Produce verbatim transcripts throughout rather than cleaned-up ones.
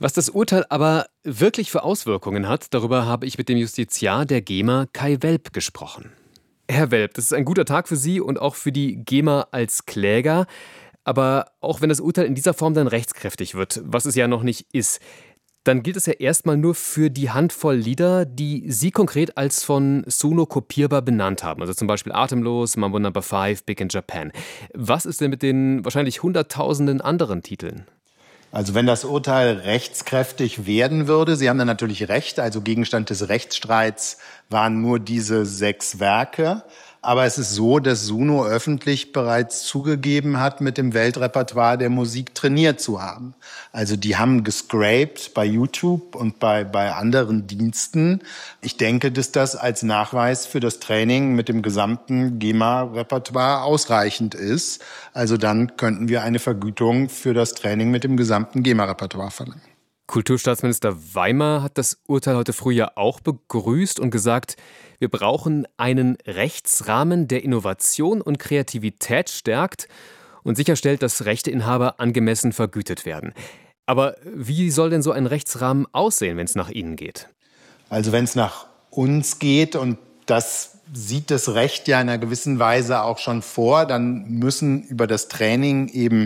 Was das Urteil aber wirklich für Auswirkungen hat, darüber habe ich mit dem Justiziar der GEMA, Kai Welp, gesprochen. Herr Welp, das ist ein guter Tag für Sie und auch für die GEMA als Kläger. Aber auch wenn das Urteil in dieser Form dann rechtskräftig wird, was es ja noch nicht ist, dann gilt es ja erstmal nur für die Handvoll Lieder, die Sie konkret als von Suno kopierbar benannt haben. Also zum Beispiel Atemlos, Mambo Number Five, Big in Japan. Was ist denn mit den wahrscheinlich hunderttausenden anderen Titeln? Also wenn das Urteil rechtskräftig werden würde, Sie haben da natürlich recht, also Gegenstand des Rechtsstreits waren nur diese sechs Werke. Aber es ist so, dass Suno öffentlich bereits zugegeben hat, mit dem Weltrepertoire der Musik trainiert zu haben. Also die haben gescraped bei YouTube und bei, bei anderen Diensten. Ich denke, dass das als Nachweis für das Training mit dem gesamten GEMA-Repertoire ausreichend ist. Also dann könnten wir eine Vergütung für das Training mit dem gesamten GEMA-Repertoire verlangen. Kulturstaatsminister Weimer hat das Urteil heute früh ja auch begrüßt und gesagt, wir brauchen einen Rechtsrahmen, der Innovation und Kreativität stärkt und sicherstellt, dass Rechteinhaber angemessen vergütet werden. Aber wie soll denn so ein Rechtsrahmen aussehen, wenn es nach Ihnen geht? Also wenn es nach uns geht, und das sieht das Recht ja in einer gewissen Weise auch schon vor, dann müssen über das Training eben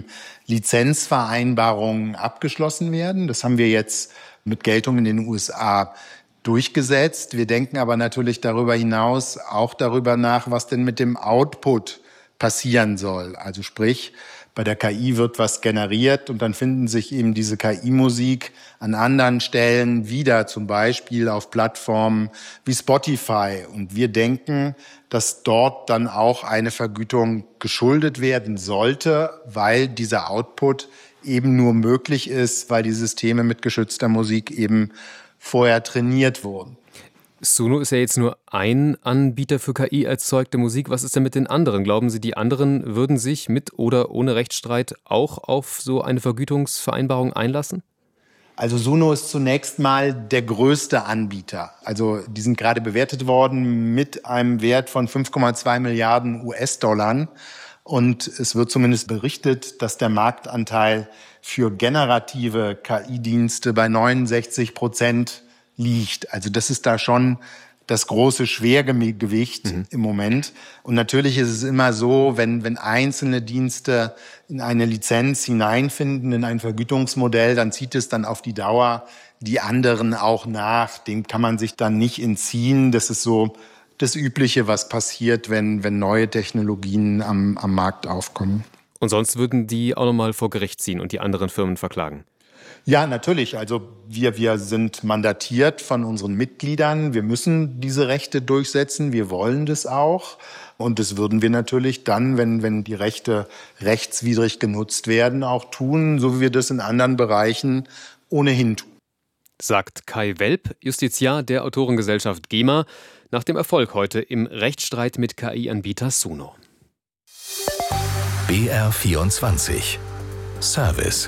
Lizenzvereinbarungen abgeschlossen werden. Das haben wir jetzt mit Geltung in den U S A durchgesetzt. Wir denken aber natürlich darüber hinaus auch darüber nach, was denn mit dem Output passieren soll. Also sprich, bei der K I wird was generiert und dann finden sich eben diese K I-Musik an anderen Stellen wieder, zum Beispiel auf Plattformen wie Spotify. Und wir denken, dass dort dann auch eine Vergütung geschuldet werden sollte, weil dieser Output eben nur möglich ist, weil die Systeme mit geschützter Musik eben vorher trainiert wurden. Suno ist ja jetzt nur ein Anbieter für K I-erzeugte Musik. Was ist denn mit den anderen? Glauben Sie, die anderen würden sich mit oder ohne Rechtsstreit auch auf so eine Vergütungsvereinbarung einlassen? Also Suno ist zunächst mal der größte Anbieter. Also die sind gerade bewertet worden mit einem Wert von fünf Komma zwei Milliarden U S-Dollar. Und es wird zumindest berichtet, dass der Marktanteil für generative K I-Dienste bei neunundsechzig Prozent liegt. Also das ist da schon das große Schwergewicht mhm. im Moment. Und natürlich ist es immer so, wenn, wenn einzelne Dienste in eine Lizenz hineinfinden, in ein Vergütungsmodell, dann zieht es dann auf die Dauer die anderen auch nach. Dem kann man sich dann nicht entziehen. Das ist so das Übliche, was passiert, wenn, wenn neue Technologien am, am Markt aufkommen. Und sonst würden die auch nochmal vor Gericht ziehen und die anderen Firmen verklagen? Ja, natürlich. Also wir, wir sind mandatiert von unseren Mitgliedern. Wir müssen diese Rechte durchsetzen. Wir wollen das auch. Und das würden wir natürlich dann, wenn, wenn die Rechte rechtswidrig genutzt werden, auch tun, so wie wir das in anderen Bereichen ohnehin tun. Sagt Kai Welp, Justiziar der Autorengesellschaft GEMA, nach dem Erfolg heute im Rechtsstreit mit K I-Anbieter Suno. B R vierundzwanzig Service.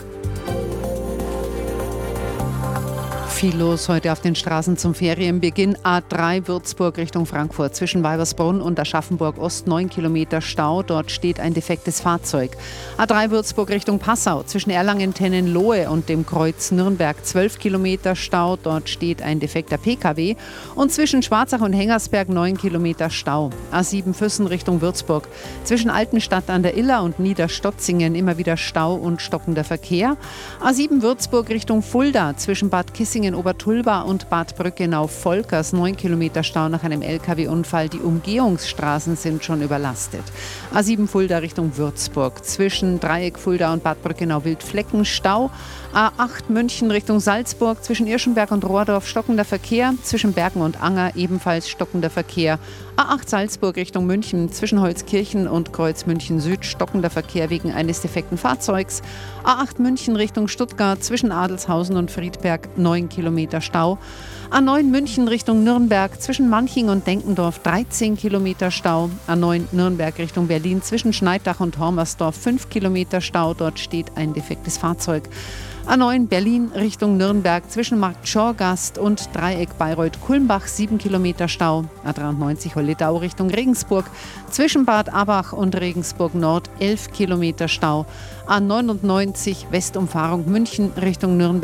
Viel los heute auf den Straßen zum Ferienbeginn. A drei Würzburg Richtung Frankfurt. Zwischen Weibersbrunn und Aschaffenburg Ost neun Kilometer Stau. Dort steht ein defektes Fahrzeug. A drei Würzburg Richtung Passau. Zwischen Erlangen-Tennenlohe und dem Kreuz Nürnberg zwölf Kilometer Stau. Dort steht ein defekter P K W. Und zwischen Schwarzach und Hengersberg neun Kilometer Stau. A sieben Füssen Richtung Würzburg. Zwischen Altenstadt an der Iller und Niederstotzingen immer wieder Stau und stockender Verkehr. A sieben Würzburg Richtung Fulda. Zwischen Bad Kissingen Obertulba und Bad Brückenau-Volkers neun Kilometer Stau nach einem L K W-Unfall. Die Umgehungsstraßen sind schon überlastet. A sieben Fulda Richtung Würzburg. Zwischen Dreieck Fulda und Bad Brückenau-Wildflecken Stau. A acht München Richtung Salzburg. Zwischen Irschenberg und Rohrdorf stockender Verkehr. Zwischen Bergen und Anger ebenfalls stockender Verkehr. A acht Salzburg Richtung München. Zwischen Holzkirchen und Kreuz München Süd stockender Verkehr wegen eines defekten Fahrzeugs. A acht München Richtung Stuttgart. Zwischen Adelshausen und Friedberg neun Kilometer Stau. A neun München Richtung Nürnberg. Zwischen Manching und Denkendorf dreizehn Kilometer Stau. A neun Nürnberg Richtung Berlin. Zwischen Schneidach und Hormersdorf fünf Kilometer Stau. Dort steht ein defektes Fahrzeug. A neun Berlin Richtung Nürnberg. Zwischen Markt Schorgast und Dreieck Bayreuth-Kulmbach sieben Kilometer Stau. A dreiundneunzig Holledau Richtung Regensburg. Zwischen Bad Abach und Regensburg Nord elf Kilometer Stau. A neunundneunzig Westumfahrung München Richtung Nürnberg.